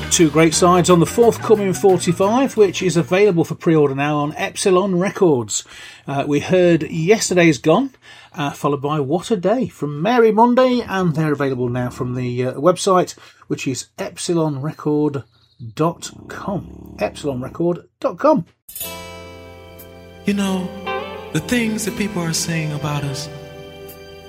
Two great sides on the forthcoming 45, which is available for pre-order now on Epsilon Records. We heard Yesterday's Gone, followed by What a Day from Mary Monday, and they're available now from the website, which is epsilonrecord.com. epsilonrecord.com. You know, the things that people are saying about us